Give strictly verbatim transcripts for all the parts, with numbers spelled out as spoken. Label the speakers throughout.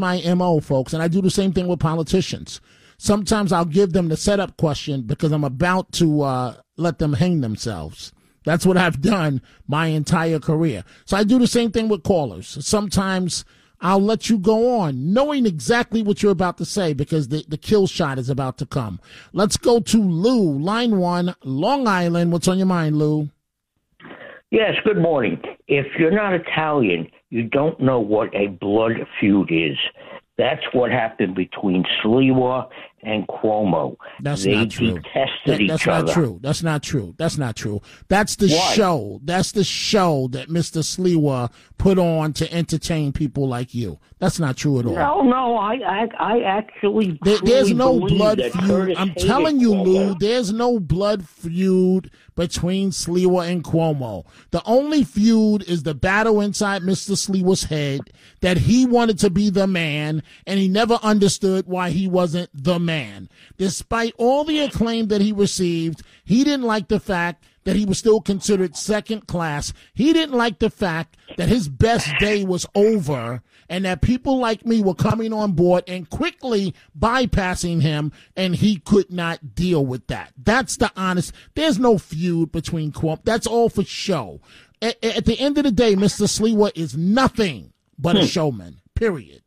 Speaker 1: my M O, folks, and I do the same thing with politicians. Sometimes I'll give them the setup question because I'm about to uh, let them hang themselves. That's what I've done my entire career. So I do the same thing with callers. Sometimes I'll let you go on, knowing exactly what you're about to say because the, the kill shot is about to come. Let's go to Lou, line one, Long Island. What's on your mind, Lou?
Speaker 2: Yes, good morning. If you're not Italian, you don't know what a blood feud is. That's what happened between Sliwa and Cuomo.
Speaker 1: That's
Speaker 2: they
Speaker 1: not true.
Speaker 2: detested
Speaker 1: that,
Speaker 2: each
Speaker 1: that's
Speaker 2: other.
Speaker 1: not true. That's not true. That's not true. That's the
Speaker 2: Why?
Speaker 1: show. That's the show that Mister Sliwa put on to entertain people like you. That's not true at all.
Speaker 2: No, no, I, I, I actually.
Speaker 1: There, there's no
Speaker 2: believe
Speaker 1: blood
Speaker 2: that
Speaker 1: feud.
Speaker 2: Curtis
Speaker 1: I'm
Speaker 2: hated
Speaker 1: telling you,
Speaker 2: Cuomo.
Speaker 1: Lou, there's no blood feud between Sliwa and Cuomo. The only feud is the battle inside Mister Sliwa's head that he wanted to be the man, and he never understood why he wasn't the man. Despite all the acclaim that he received, he didn't like the fact that he was still considered second class. He didn't like the fact that his best day was over and that people like me were coming on board and quickly bypassing him, and he could not deal with that. That's the honest. There's no feud between Cuomo. That's all for show. At, at the end of the day, Mister Sliwa is nothing but a showman, period.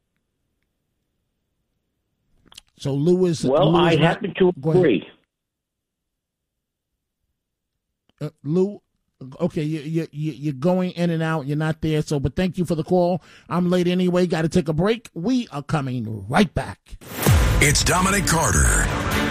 Speaker 1: So Lewis.
Speaker 2: Well,
Speaker 1: Lou
Speaker 2: I
Speaker 1: is not,
Speaker 2: happen to
Speaker 1: go ahead.
Speaker 2: agree.
Speaker 1: Uh, Lou, okay, you, you, you, you're going in and out. You're not there. So, but thank you for the call. I'm late anyway. Got to take a break. We are coming right back.
Speaker 3: It's Dominic Carter.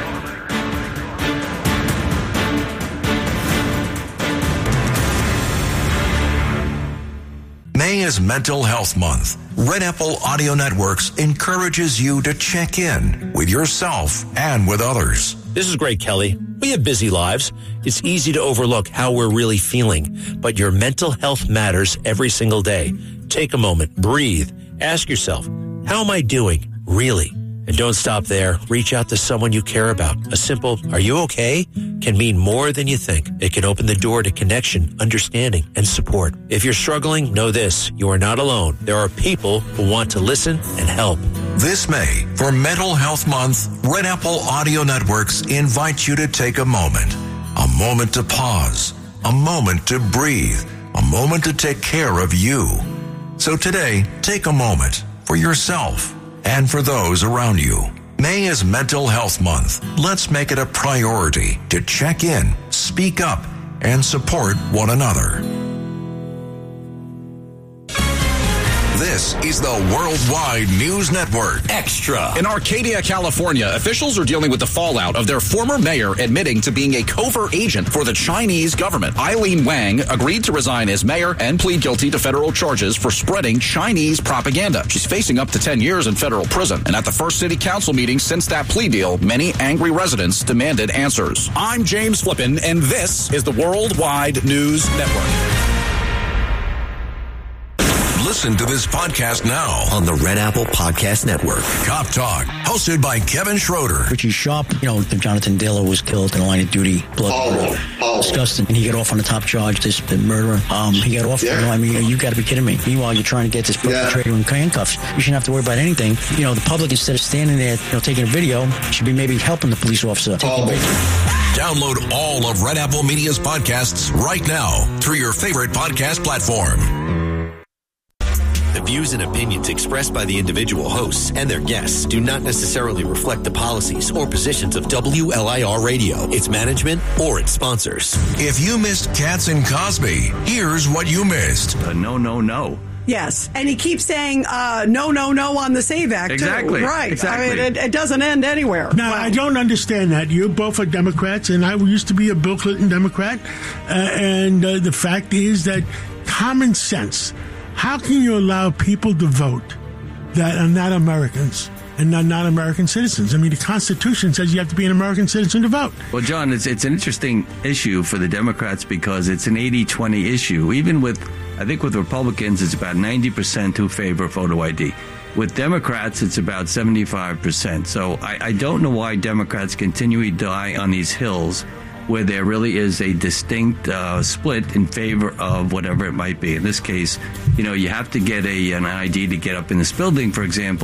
Speaker 3: May is Mental Health Month. Red Apple Audio Networks encourages you to check in with yourself and with others.
Speaker 4: This is Greg Kelly. We have busy lives. It's easy to overlook how we're really feeling, but your mental health matters every single day. Take a moment, breathe, ask yourself, how am I doing, really? And don't stop there. Reach out to someone you care about. A simple, are you okay? Can mean more than you think. It can open the door to connection, understanding, and support. If you're struggling, know this. You are not alone. There are people who want to listen and help.
Speaker 3: This May, for Mental Health Month, Red Apple Audio Networks invite you to take a moment. A moment to pause. A moment to breathe. A moment to take care of you. So today, take a moment for yourself and for those around you. May is Mental Health Month. Let's make it a priority to check in, speak up, and support one another. This is the Worldwide News Network.
Speaker 5: Extra. In Arcadia, California, officials are dealing with the fallout of their former mayor admitting to being a covert agent for the Chinese government. Eileen Wang agreed to resign as mayor and plead guilty to federal charges for spreading Chinese propaganda. She's facing up to ten years in federal prison. And at the first city council meeting since that plea deal, many angry residents demanded answers. I'm James Flippin, and this is the Worldwide News Network.
Speaker 3: Listen to this podcast now
Speaker 6: on the Red Apple Podcast Network.
Speaker 3: Cop Talk, hosted by Kevin Schroeder.
Speaker 7: Richie Sharp, you know, Jonathan Diller was killed in the line of duty. Blood.
Speaker 8: Oh, oh.
Speaker 7: Disgusting. And he got off on the top charge, this the murderer. Um, he got off.
Speaker 8: Yeah.
Speaker 7: You know, I mean, you got to be kidding me. Meanwhile, you're trying to get this perpetrator yeah. in handcuffs. You shouldn't have to worry about anything. You know, the public, instead of standing there, you know, taking a video, should be maybe helping the police officer.
Speaker 8: Oh.
Speaker 3: Download all of Red Apple Media's podcasts right now through your favorite podcast platform.
Speaker 6: The views and opinions expressed by the individual hosts and their guests do not necessarily reflect the policies or positions of W L I R Radio, its management, or its sponsors.
Speaker 3: If you missed Katz and Cosby, here's what you missed.
Speaker 9: Uh, no, no, no.
Speaker 10: Yes, and he keeps saying uh, no, no, no on the SAVE Act,
Speaker 9: exactly.
Speaker 10: too. Right.
Speaker 9: Exactly.
Speaker 10: I mean, it, it doesn't end anywhere.
Speaker 11: Now,
Speaker 10: wow.
Speaker 11: I don't understand that. You both are Democrats, and I used to be a Bill Clinton Democrat. Uh, and uh, the fact is that common sense. How can you allow people to vote that are not Americans and not, not American citizens? I mean, the Constitution says you have to be an American citizen to vote.
Speaker 9: Well, John, it's it's an interesting issue for the Democrats because it's an eighty twenty issue. Even with, I think with Republicans, it's about ninety percent who favor photo I D. With Democrats, it's about seventy-five percent. So I, I don't know why Democrats continually die on these hills where there really is a distinct uh, split in favor of whatever it might be. In this case, you know, you have to get a an I D to get up in this building, for example.